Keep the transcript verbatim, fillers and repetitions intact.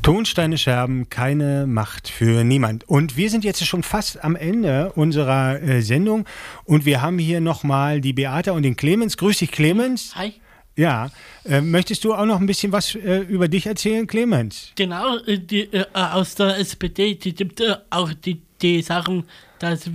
Tonsteine Scherben, keine Macht für niemand. Und wir sind jetzt schon fast am Ende unserer äh, Sendung und wir haben hier nochmal die Beata und den Clemens. Grüß dich, Clemens. Hi. Ja, äh, möchtest du auch noch ein bisschen was äh, über dich erzählen, Clemens? Genau, äh, die, äh, aus der S P D, die gibt äh, auch die, die Sachen, dass